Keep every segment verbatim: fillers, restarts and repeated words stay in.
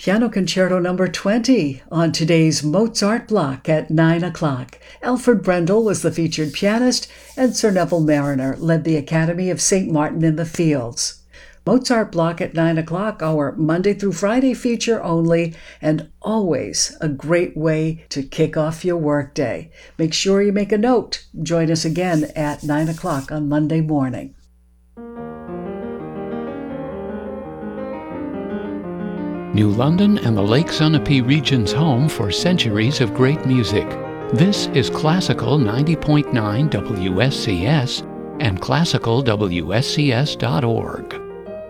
Piano Concerto number twenty on today's Mozart block at nine o'clock. Alfred Brendel was the featured pianist, and Sir Neville Marriner led the Academy of Saint Martin in the Fields. Mozart block at nine o'clock, our Monday through Friday feature only, and always a great way to kick off your workday. Make sure you make a note. Join us again at nine o'clock on Monday morning. New London and the Lake Sunapee region's home for centuries of great music. This is Classical ninety point nine W S C S and classical W S C S dot org.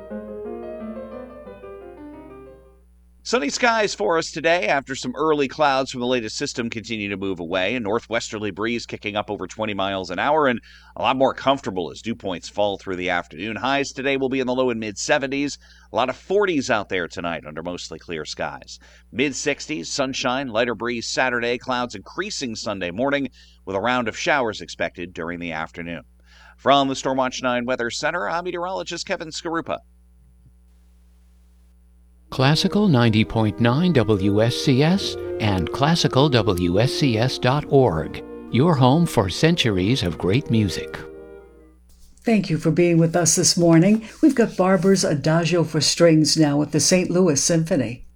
Sunny skies for us today after some early clouds from the latest system continue to move away. A northwesterly breeze kicking up over twenty miles an hour and a lot more comfortable as dew points fall through the afternoon. Highs today will be in the low and mid seventies. A lot of forties out there tonight under mostly clear skies. mid sixties, sunshine, lighter breeze Saturday, clouds increasing Sunday morning with a round of showers expected during the afternoon. From the Stormwatch nine Weather Center, I'm meteorologist Kevin Skarupa. Classical ninety point nine W S C S and classical W S C S dot org, your home for centuries of great music. Thank you for being with us this morning. We've got Barber's Adagio for Strings now with the Saint Louis Symphony.